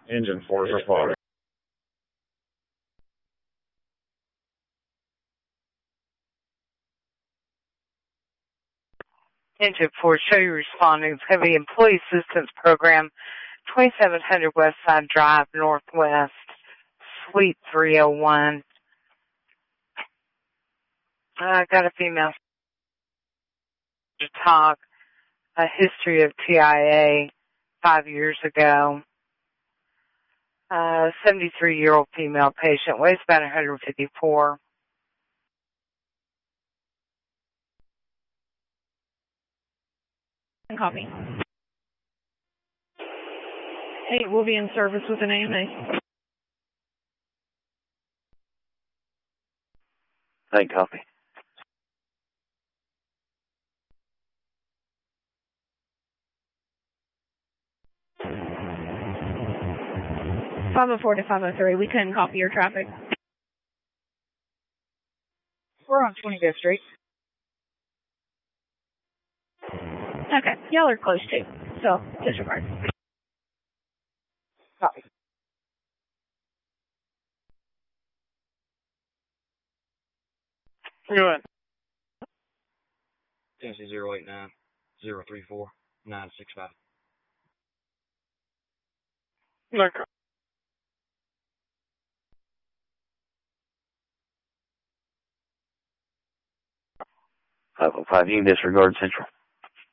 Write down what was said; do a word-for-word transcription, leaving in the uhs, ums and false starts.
Engine four is reported. Engine four, show you responding to Heavy Employee Assistance Program, twenty-seven hundred West Side Drive, Northwest, Suite three oh one. I got a female to talk, a history of T I A five years ago. Uh, seventy-three-year-old female patient, weighs about one hundred fifty-four. Copy. Hey, we'll be in service with an A M A. Hey, copy. five oh four to five oh three, we couldn't copy your traffic. We're on twenty-fifth Street. Okay, y'all are close too, so disregard. Copy. Go ahead. Tennessee zero eight nine zero three four nine six five. Look. five oh five, you can disregard Central.